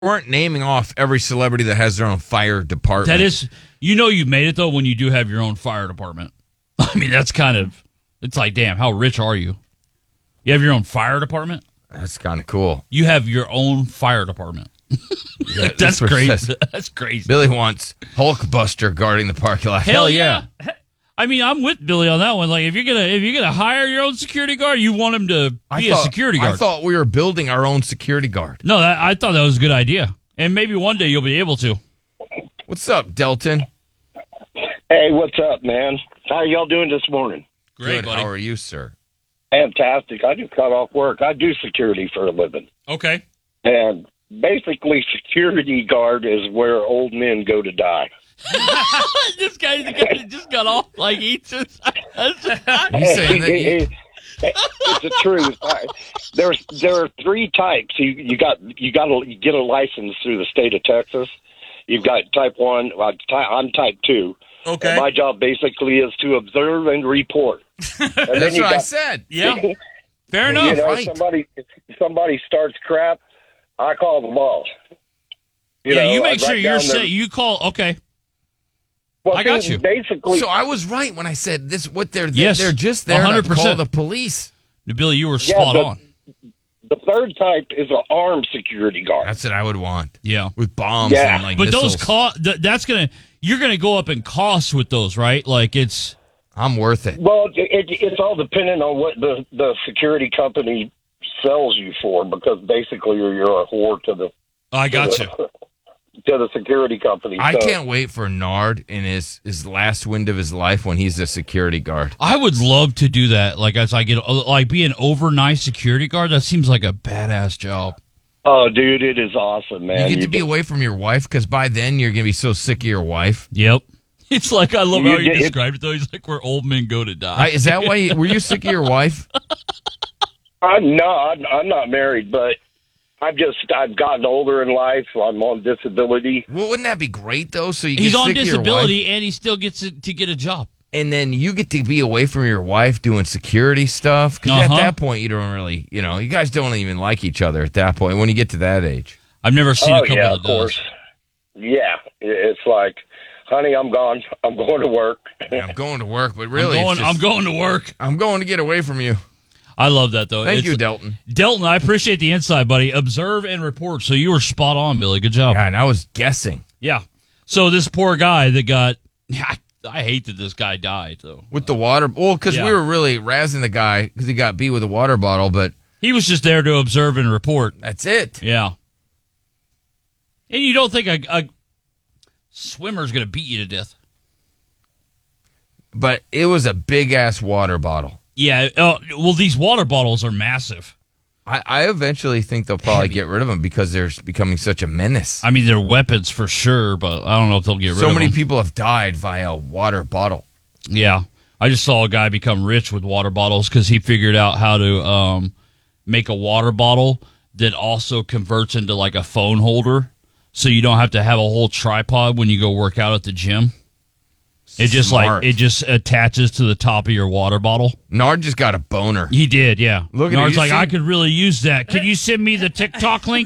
weren't naming off every celebrity that has their own fire department. That is, you made it though when you do have your own fire department. I mean, that's kind of, it's like, damn, how rich are you? You have your own fire department? That's kind of cool. You have your own fire department. Yeah, That's crazy. That's crazy. Billy wants Hulkbuster guarding the parking lot. Hell yeah. I mean, I'm with Billy on that one. Like, if you're gonna hire your own security guard, you want him to be a security guard. I thought we were building our own security guard. No, I thought that was a good idea, and maybe one day you'll be able to. What's up, Delton? Hey, what's up, man? How are y'all doing this morning? Great, Good. buddy. How are you, sir? Fantastic. I just got off work. I do security for a living. Okay. And basically, security guard is where old men go to die. This guy just got off like he just. You saying that It's the truth. There are three types. You got to get a license through the state of Texas. You've got type 1. I'm type 2. Okay. And my job basically is to observe and report. And That's what I said. Yeah. Fair enough. Right. Somebody starts crap, I call the boss. You make sure you're set. You call. Okay. Well, I got you. Basically, So I was right when I said this. What they're Yes, they're just there 100%. To 100%. call the police. Billy, you were spot on. the third type is an armed security guard. That's what I would want. Yeah. With bombs Yeah. and like But missiles. those you're gonna go up in cost with those, right? Like it's. I'm worth it. Well, it's all dependent on what the security company sells you for, because basically you're a whore to the. I got you. To the security company. I can't wait for Nard in his last wind of his life when he's a security guard. I would love to do that. Like as I get like be an overnight security guard. That seems like a badass job. Oh, dude, it is awesome, man. You get to be away from your wife because by then you're gonna be so sick of your wife. Yep. It's like I love how you it- described it though. He's like where old men go to die. Is that why? Were you sick of your wife? I'm not married, but I've gotten older in life, so I'm on disability. Well, wouldn't that be great though? So you get He's on sick of your wife, disability and he still gets to get a job. and then you get to be away from your wife doing security stuff. Because at Uh-huh. that point, you don't really, you guys don't even like each other at that point when you get to that age. I've never seen a couple yeah, that of course. Yeah, it's like, honey, I'm gone. I'm going to work. I'm going to work, but really, I'm going to work. I'm going to get away from you. I love that though. Thank you, Delton. Delton, I appreciate the insight, buddy. Observe and report. So you were spot on, Billy. Good job. Yeah, and I was guessing Yeah. So this poor guy that got. I hate that this guy died though. with the water. Well, because Yeah. we were really razzing the guy because he got beat with a water bottle, but He was just there to observe and report. that's it. Yeah. And you don't think a swimmer's going to beat you to death? But it was a big ass water bottle. Yeah. Well, these water bottles are massive. I eventually think they'll probably get rid of them because they're becoming such a menace. I mean, they're weapons for sure, but I don't know if they'll get rid of them. So many people have died via a water bottle. Yeah. I just saw a guy become rich with water bottles because he figured out how to make a water bottle that also converts into like a phone holder, so you don't have to have a whole tripod when you go work out at the gym. It just Smart. it just attaches to the top of your water bottle. Nard just got a boner. He did, yeah. Look at Nard's it. You like, see- I could really use that. Can you send me the TikTok link?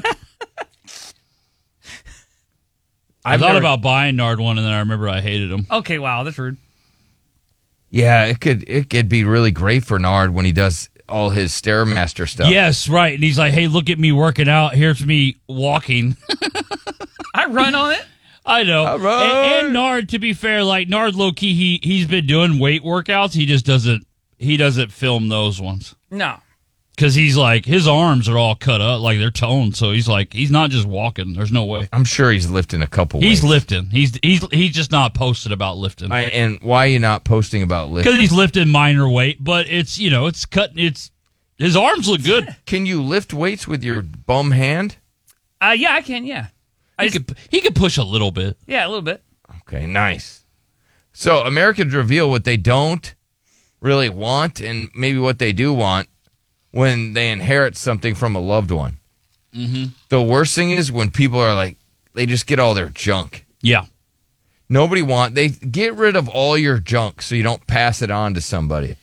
I thought about buying Nard one, and then I remember I hated him. Okay, wow, that's rude. Yeah, it could be really great for Nard when he does all his Stairmaster stuff. Yes, right. And he's like, hey, look at me working out. Here's me walking. I run on it. I know. All right. And Nard, to be fair, like Nard low key, he's been doing weight workouts. He just doesn't film those ones. No. Because he's like, his arms are all cut up, like they're toned. So he's like, he's not just walking. There's no way. I'm sure he's lifting a couple He's weights. lifting. He's just not posted about lifting. And why are you not posting about lifting? Because he's lifting minor weight, but it's, it's cutting, his arms look good. Can you lift weights with your bum hand? Yeah, I can. Yeah. He could push a little bit. Yeah, a little bit. Okay, nice. So Americans reveal what they don't really want and maybe what they do want when they inherit something from a loved one. Mm-hmm. The worst thing is when people are like, they just get all their junk. Yeah. They get rid of all your junk so you don't pass it on to somebody.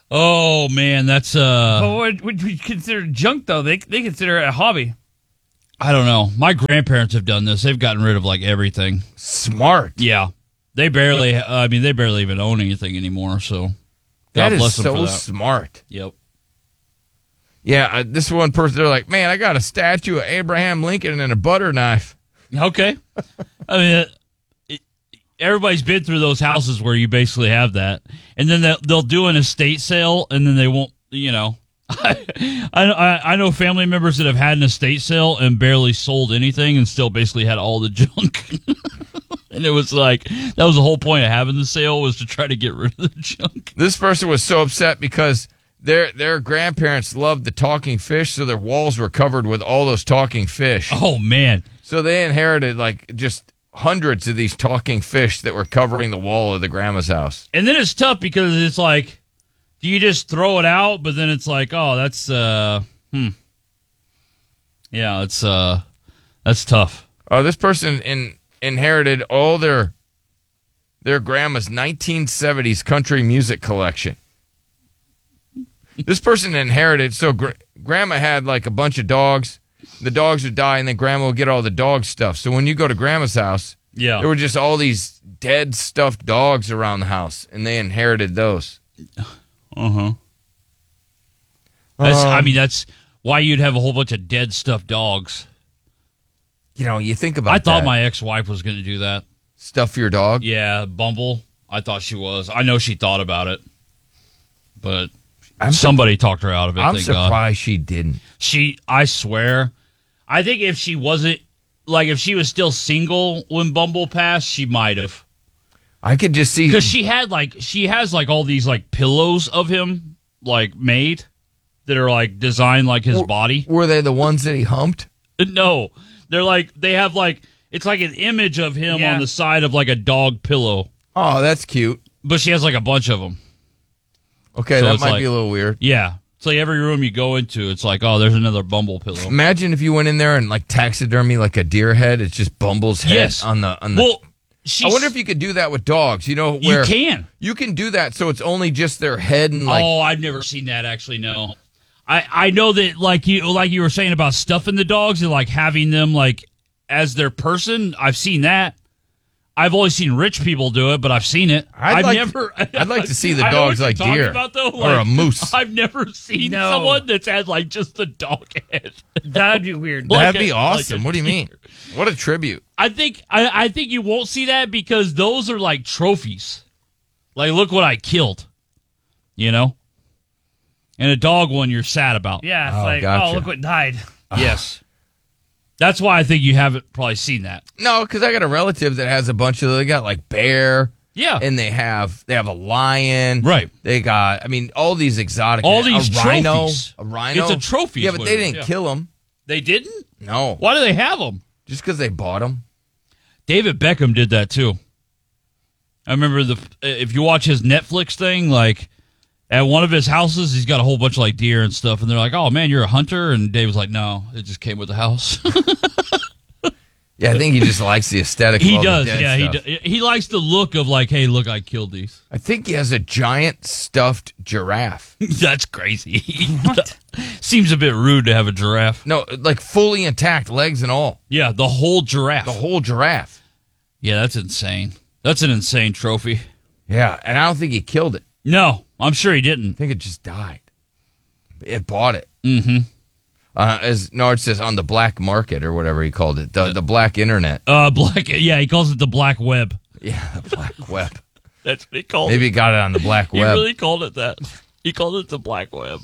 Oh man, that's But what would we consider junk though? They consider it a hobby. I don't know. My grandparents have done this. They've gotten rid of like everything. Smart. Yeah. They barely, they barely even own anything anymore. So That God is bless them for so that. smart. Yep. Yeah, this one person, they're like, man, I got a statue of Abraham Lincoln and a butter knife. Okay. I mean, everybody's been through those houses where you basically have that. And then they'll do an estate sale, and then they won't, I know family members that have had an estate sale and barely sold anything and still basically had all the junk. And it was like, that was the whole point of having the sale, was to try to get rid of the junk. This person was so upset because their grandparents loved the talking fish, so their walls were covered with all those talking fish. Oh, man. So they inherited like just hundreds of these talking fish that were covering the wall of the grandma's house. And then it's tough because it's like, do you just throw it out? But then it's like, oh, that's, Yeah, that's tough. This person inherited all their grandma's 1970s country music collection. This person inherited, so grandma had like a bunch of dogs. The dogs would die, and then grandma would get all the dog stuff. So when you go to grandma's house, Yeah. there were just all these dead stuffed dogs around the house, and they inherited those. Uh-huh. That's why you'd have a whole bunch of dead stuffed dogs. You think about I thought that. my ex-wife was going to do that. Stuff your dog? Yeah, Bumble. I thought she was. I know she thought about it, but I'm somebody talked her out of it. I'm thank God. surprised she didn't. I swear, I think if she wasn't, like if she was still single when Bumble passed, she might have. I could just see Because she has like all these like pillows of him like made that are like designed like his body. Were they the ones that he humped? No, they're like, they have like, it's like an image of him on the side of like a dog pillow. Oh, that's cute. But she has like a bunch of them. Okay, So that it's might like- be a little weird. Yeah. It's like every room you go into, it's like, oh, there's another Bumble pillow. Imagine if you went in there and like taxidermy like a deer head. It's just Bumble's head Yes. on the. Well, I wonder if you could do that with dogs. Where you can. You can do that, so it's only just their head and like. Oh, I've never seen that actually. No, I know that like you were saying about stuffing the dogs and like having them like as their person. I've seen that. I've only seen rich people do it, but I've seen it. I'd like to see the I know dogs what like you're talking deer about, though. or a moose. I've never seen someone that's had like just the dog head. That'd be weird. Like That'd be a- awesome. like a What do you mean? What a tribute. I think you won't see that because those are like trophies. Like, look what I killed. And a dog one you're sad about. Yeah, it's Oh, like, gotcha. oh, look what died. Yes. That's why I think you haven't probably seen that. No, because I got a relative that has a bunch of. They got like bear. Yeah. And they have a lion. Right. They got, all these exotic. All these a rhino. trophies. A rhino. It's a trophy. Yeah, is but what they it is. didn't Yeah. kill him. They didn't? No. Why do they have them? Just because they bought him. David Beckham did that too. I remember if you watch his Netflix thing, like at one of his houses, he's got a whole bunch of like deer and stuff, and they're like, "Oh man, you're a hunter," and Dave was like, "No, it just came with the house." Yeah, I think he just likes the aesthetic. He of all does, the dead yeah. stuff. He likes the look of like, "Hey, look, I killed these." I think he has a giant stuffed giraffe. That's crazy. Seems a bit rude to have a giraffe. No, like fully intact, legs and all. Yeah, the whole giraffe. The whole giraffe. Yeah, that's insane. That's an insane trophy. Yeah, and I don't think he killed it. No, I'm sure he I didn't. think it just died. It bought it. Mm-hmm. As Nard says, on the black market or whatever he called it, the black internet. Black. Yeah, he calls it the black web. Yeah, the black web. That's what he called Maybe it. he got it on the black He web. really called it that. He called it the black web.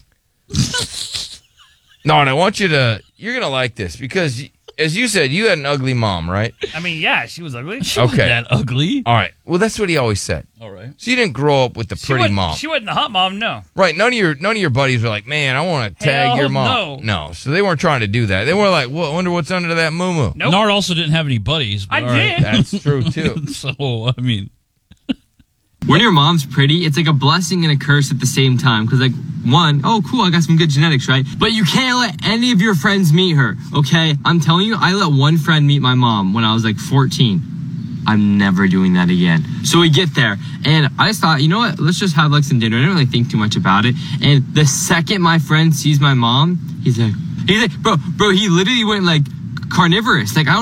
Nard, I want you to. You're gonna like this because, as you said, you had an ugly mom, right? I mean, yeah, she was ugly. She wasn't Okay. that ugly. All right. Well, that's what he always said. All right. So you didn't grow up with the pretty mom, She wasn't a hot mom, no. right? None of your buddies were like, "Man, I want to tag Hell your mom." no. No, so they weren't trying to do that. They were like, "Well, wonder what's under that moo." Nope. Nard also didn't have any buddies. But I all right. did. That's true too. So, I mean, When your mom's pretty, it's like a blessing and a curse at the same time. Because, like, one, oh, cool, I got some good genetics, right? But you can't let any of your friends meet her, okay? I'm telling you, I let one friend meet my mom when I was, like, 14. I'm never doing that again. So we get there, and I just thought, you know what? Let's just have, like, some dinner. I didn't really think too much about it. And the second my friend sees my mom, he's like, bro, he literally went, like, carnivorous. Like, I don't